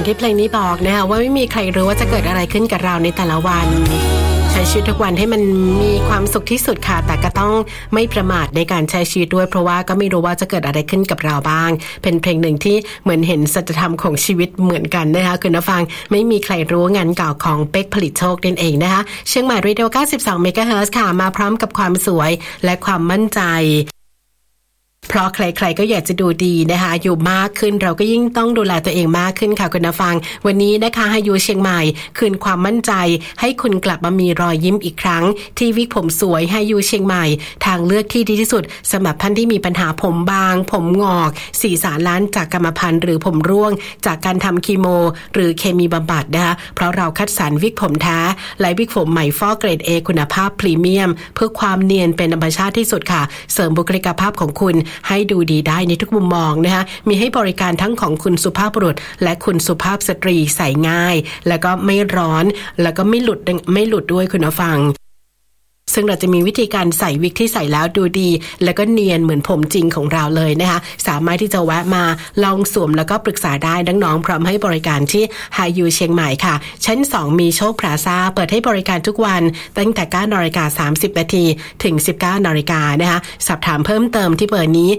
ที่เพลงนี้บอกนะคะว่าไม่มีใครรู้ว่าจะเกิดอะไรขึ้นกับเราในแต่ละวันใช้ชีวิตทุกวันให้มันมีความสุขที่สุดค่ะแต่ก็ต้องไม่ประมาทในการใช้ชีวิตด้วยเพราะว่าก็ไม่รู้ว่าจะเกิดอะไรขึ้นกับเราบ้างเป็นเพลงหนึ่งที่เหมือนเห็นสัจธรรมของชีวิตเหมือนกันนะคะคุณผู้ฟังไม่มีใครรู้งานเก่าของเป๊กผลิตโชคนั่นเองนะคะเชียงใหม่เรดิโอ92 เมกะเฮิรตซ์ค่ะมาพร้อมกับความสวยและความมั่นใจเพราะใครๆก็อยากจะดูดีนะคะอยู่มากขึ้นเราก็ยิ่งต้องดูแลตัวเองมากขึ้นค่ะคุณผู้ฟังวันนี้นะคะให้ยูเชียงใหม่คืนความมั่นใจให้คุณกลับมามีรอยยิ้มอีกครั้งที่วิกผมสวยให้ยูเชียงใหม่ทางเลือกที่ดีที่สุดสำหรับท่านที่มีปัญหาผมบางผมงอกศีรษะล้านจากกรรมพันธุ์หรือผมร่วงจากการทำคีโมหรือเคมีบำบัดนะคะเพราะเราคัดสรรวิกผมแท้และวิกผมใหม่ฟอกเกรด A คุณภาพพรีเมียมเพื่อความเนียนเป็นธรรมชาติที่สุดค่ะเสริมบุคลิกภาพของคุณให้ดูดีได้ในทุกมุมมองนะคะมีให้บริการทั้งของคุณสุภาพบุรุษและคุณสุภาพสตรีใส่ง่ายแล้วก็ไม่ร้อนแล้วก็ไม่หลุดด้วยคุณผู้ฟังซึ่งเราจะมีวิธีการใส่วิกที่ใส่แล้วดูดีแล้วก็เนียนเหมือนผมจริงของเราเลยนะคะสามารถที่จะแวะมาลองสวมแล้วก็ปรึกษาได้น้องๆพร้อมให้บริการที่ไฮยูเชียงใหม่ค่ะชั้น2มีโชคพลาซ่าเปิดให้บริการทุกวันตั้งแต่ 9:30 น.ถึง 19:00 น.นะคะสอบถามเพิ่มเติมที่เบอร์นี้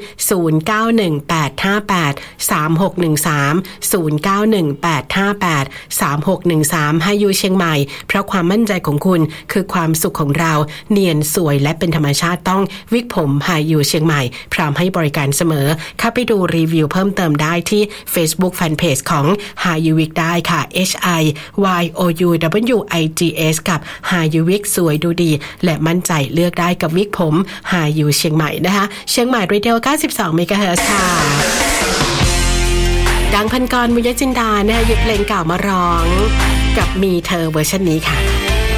0918583613 0918583613ไฮยูเชียงใหม่เพราะความมั่นใจของคุณคือความสุขของเราเนียนสวยและเป็นธรรมชาติต้องวิกผมไฮยูเชียงใหม่พร้อมให้บริการเสมอเข้าไปดูรีวิวเพิ่มเติมได้ที่ Facebook Fanpage ของ HiU Wig ได้ค่ะ HIYOUWIGS กับ HiU Wig สวยดูดีและมั่นใจเลือกได้กับวิกผม HiU เชียงใหม่นะคะเชียงใหม่เรดิโอ92 เมกะเฮิรตซ์ค่ะดังพันกร มุยจินดานะคะหยิบเพลงเก่ามาร้องกับมีเธอเวอร์ชันนี้ค่ะ